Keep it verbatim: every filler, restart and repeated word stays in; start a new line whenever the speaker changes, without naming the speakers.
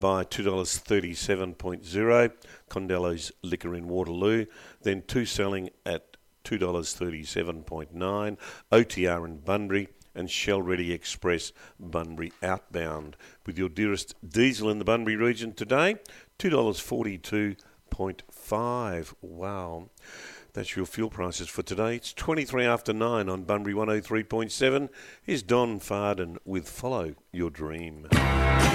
by two dollars thirty-seven point oh, Condello's Liquor in Waterloo, then two selling at two dollars thirty-seven point nine, O T R in Bunbury, and Shell Ready Express Bunbury outbound. With your dearest diesel in the Bunbury region today, two dollars forty-two point five. Wow. That's your fuel prices for today. It's twenty-three after nine on Bunbury one oh three point seven. Here's Don Farden with Follow Your Dream.